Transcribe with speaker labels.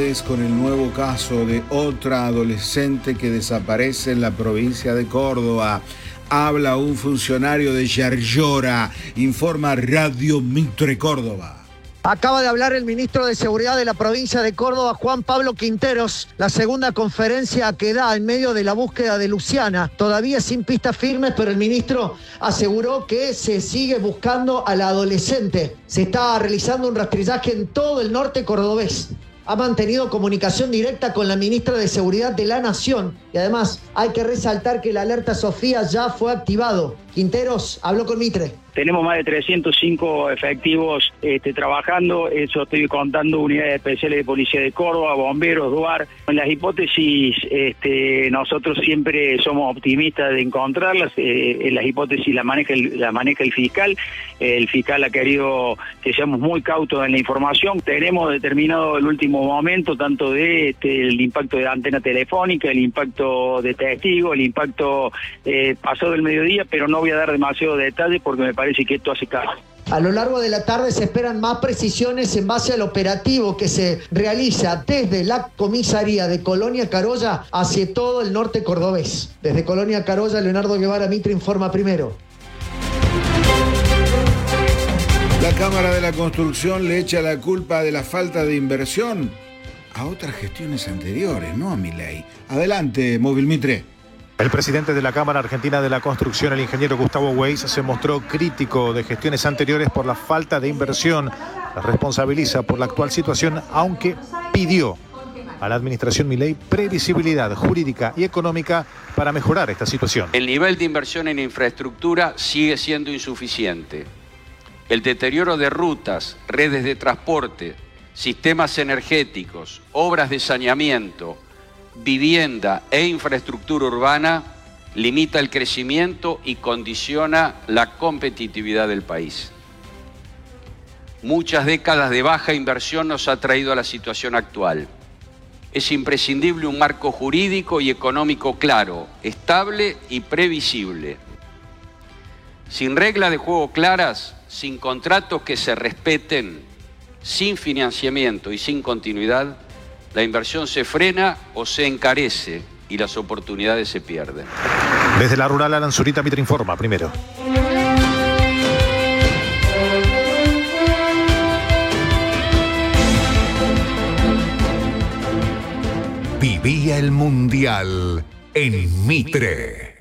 Speaker 1: vez con el nuevo caso de otra adolescente que desaparece en la provincia de Córdoba. Habla un funcionario de Yarlora, informa Radio Mitre Córdoba.
Speaker 2: Acaba de hablar el ministro de Seguridad de la provincia de Córdoba, Juan Pablo Quinteros, la segunda conferencia que da en medio de la búsqueda de Luciana. Todavía sin pistas firmes, pero el ministro aseguró que se sigue buscando a la adolescente. Se está realizando un rastrillaje en todo el norte cordobés. Ha mantenido comunicación directa con la ministra de Seguridad de la Nación. Y además hay que resaltar que la alerta Sofía ya fue activado. Quinteros habló con Mitre.
Speaker 3: Tenemos más de 305 efectivos trabajando, eso estoy contando unidades especiales de policía de Córdoba, bomberos, DUAR. En las hipótesis nosotros siempre somos optimistas de encontrarlas, en las hipótesis la maneja el fiscal. El fiscal ha querido que seamos muy cautos en la información. Tenemos determinado el último momento, tanto de el impacto de antena telefónica, el impacto de testigo, el impacto pasado el mediodía, pero no voy a dar demasiado detalle porque me parece que esto hace caso.
Speaker 2: A lo largo de la tarde se esperan más precisiones en base al operativo que se realiza desde la comisaría de Colonia Carolla hacia todo el norte cordobés. Desde Colonia Carolla, Leonardo Guevara, Mitre informa primero.
Speaker 1: La Cámara de la Construcción le echa la culpa de la falta de inversión a otras gestiones anteriores, no a Milei. Adelante, Móvil Mitre.
Speaker 4: El presidente de la Cámara Argentina de la Construcción, el ingeniero Gustavo Weiss, se mostró crítico de gestiones anteriores por la falta de inversión. La responsabiliza por la actual situación, aunque pidió a la administración Milei previsibilidad jurídica y económica para mejorar esta situación.
Speaker 5: El nivel de inversión en infraestructura sigue siendo insuficiente. El deterioro de rutas, redes de transporte, sistemas energéticos, obras de saneamiento, vivienda e infraestructura urbana limita el crecimiento y condiciona la competitividad del país. Muchas décadas de baja inversión nos ha traído a la situación actual. Es imprescindible un marco jurídico y económico claro, estable y previsible. Sin reglas de juego claras, sin contratos que se respeten, sin financiamiento y sin continuidad, la inversión se frena o se encarece y las oportunidades se pierden.
Speaker 4: Desde la rural Alan Zurita, Mitre informa primero.
Speaker 6: Vivía el Mundial en Mitre.